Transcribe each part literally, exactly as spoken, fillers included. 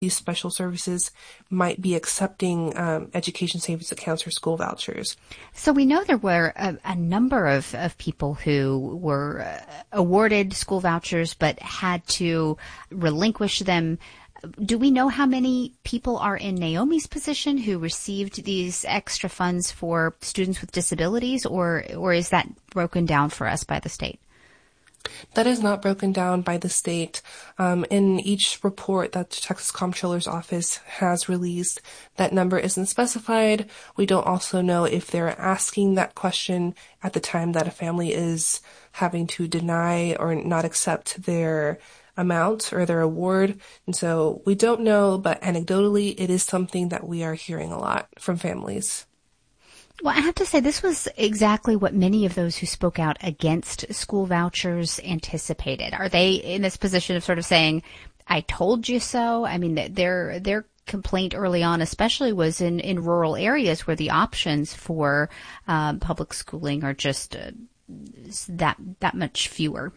these special services might be accepting um, education savings accounts or school vouchers. So we know there were a, a number of, of people who were uh, awarded school vouchers but had to relinquish them. Do we know how many people are in Naomi's position who received these extra funds for students with disabilities, or or is that broken down for us by the state? That is not broken down by the state. Um, in each report that the Texas Comptroller's Office has released, that number isn't specified. We don't also know if they're asking that question at the time that a family is having to deny or not accept their amount or their award. And so we don't know, but anecdotally, it is something that we are hearing a lot from families. Well, I have to say this was exactly what many of those who spoke out against school vouchers anticipated. Are they in this position of sort of saying, I told you so? I mean, their their complaint early on especially was in, in rural areas where the options for um, public schooling are just uh, that that much fewer.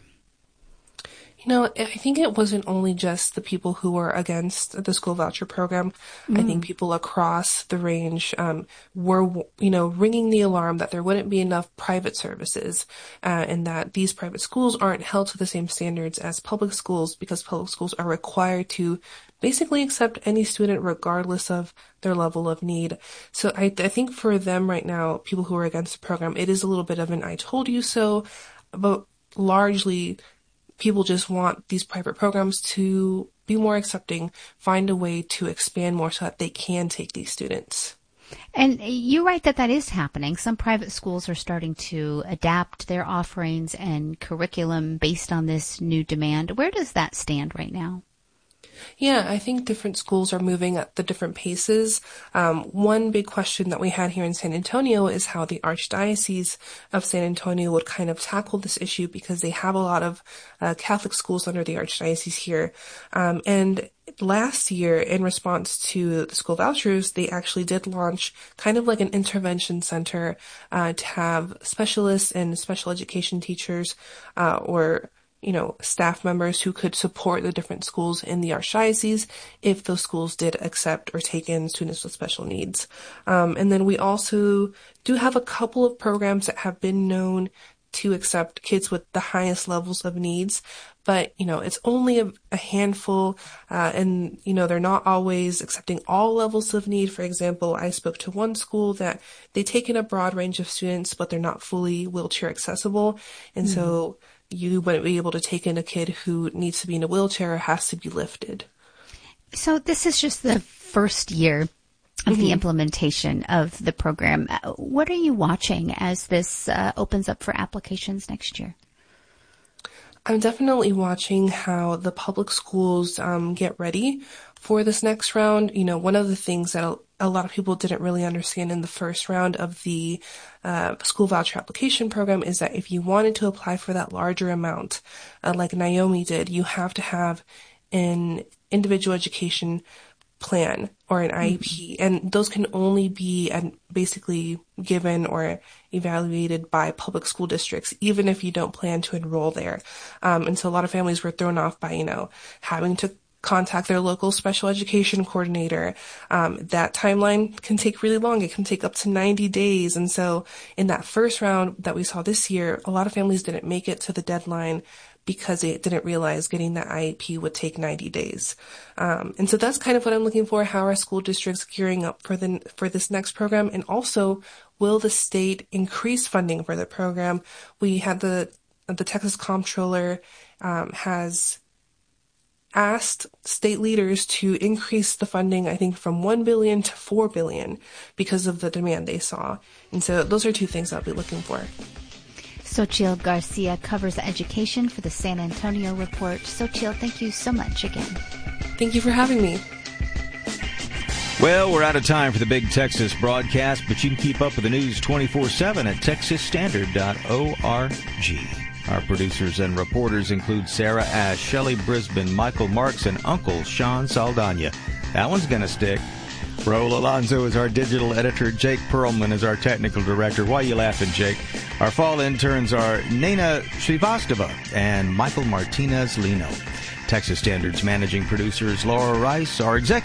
You know, I think it wasn't only just the people who were against the school voucher program. Mm. I think people across the range um, were, you know, ringing the alarm that there wouldn't be enough private services uh, and that these private schools aren't held to the same standards as public schools because public schools are required to basically accept any student regardless of their level of need. So I, I think for them right now, people who are against the program, it is a little bit of an I told you so, but largely people just want these private programs to be more accepting, find a way to expand more so that they can take these students. And you're right that that is happening. Some private schools are starting to adapt their offerings and curriculum based on this new demand. Where does that stand right now? Yeah, I think different schools are moving at the different paces. Um, one big question that we had here in San Antonio is how the Archdiocese of San Antonio would kind of tackle this issue because they have a lot of uh, Catholic schools under the Archdiocese here. Um, and last year, in response to the school vouchers, they actually did launch kind of like an intervention center uh, to have specialists and special education teachers uh, or you know, staff members who could support the different schools in the Archdiocese if those schools did accept or take in students with special needs. Um, and then we also do have a couple of programs that have been known to accept kids with the highest levels of needs, but, you know, it's only a, a handful, uh, and, you know, they're not always accepting all levels of need. For example, I spoke to one school that they take in a broad range of students, but they're not fully wheelchair accessible. And mm-hmm. so you wouldn't be able to take in a kid who needs to be in a wheelchair or has to be lifted. So this is just the first year of mm-hmm. the implementation of the program. What are you watching as this uh, opens up for applications next year? I'm definitely watching how the public schools um, get ready for this next round. You know, one of the things that a, a lot of people didn't really understand in the first round of the uh, school voucher application program is that if you wanted to apply for that larger amount, uh, like Naomi did, you have to have an individual education plan or an I E P, mm-hmm. and those can only be uh, basically given or evaluated by public school districts, even if you don't plan to enroll there. Um, and so a lot of families were thrown off by, you know, having to contact their local special education coordinator. Um, that timeline can take really long. It can take up to ninety days. And so in that first round that we saw this year, a lot of families didn't make it to the deadline because they didn't realize getting that I E P would take ninety days. Um, and so that's kind of what I'm looking for. How are school districts gearing up for the, for this next program? And also, will the state increase funding for the program? We had the, the Texas Comptroller, um, has asked state leaders to increase the funding, I think, from one billion dollars to four billion dollars because of the demand they saw. And so those are two things I'll be looking for. Xochitl Garcia covers education for the San Antonio Report. Xochitl, thank you so much again. Thank you for having me. Well, we're out of time for the Big Texas broadcast, but you can keep up with the news twenty-four seven at texas standard dot org. Our producers and reporters include Sarah Ash, Shelley Brisbane, Michael Marks, and Uncle Sean Saldana. That one's going to stick. Raul Alonso is our digital editor. Jake Perlman is our technical director. Why are you laughing, Jake? Our fall interns are Nena Srivastava and Michael Martinez Lino. Texas Standard's managing producer is Laura Rice. Our executive